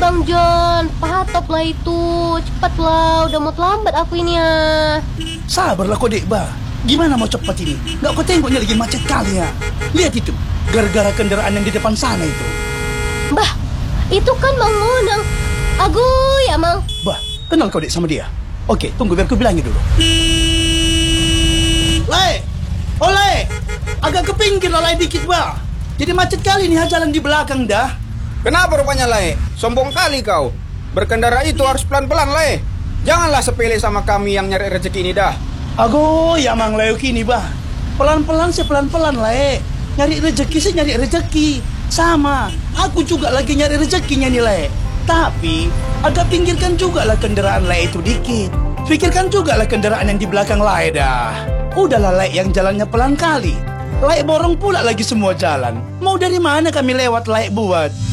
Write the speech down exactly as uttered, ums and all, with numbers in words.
Bang John, pahatop lah itu. Cepatlah, udah mau terlambat aku ini ya. Sabarlah kau dek bah. Gimana mau cepat ini? Gak kau tengoknya lagi macet kali ya. Lihat itu, gara-gara kendaraan yang di depan sana itu. Bah, itu kan Mang Monang. Agu ya Mang. Bah, kenal kau dek sama dia? Oke, tunggu biar ku bilangin dulu. Le, oleh, agak ke pinggir lah dikit bah. Jadi macet kali nih jalan di belakang dah. Kenapa rupanya, Le? Sombong kali kau. Berkendara itu harus pelan-pelan, Le. Janganlah sepele sama kami yang nyari rezeki ini dah. Ago, ya Mang Leo kini bah. Pelan-pelan sih pelan-pelan Le. Nyari rezeki sih nyari rezeki. Sama, aku juga lagi nyari rezekinya nih Le. Tapi, agak pinggirkan juga lah kendaraan Le itu dikit. Pikirkan juga lah kendaraan yang di belakang Le dah. Udahlah Le yang jalannya pelan kali. Le borong pula lagi semua jalan. Mau dari mana kami lewat Le buat?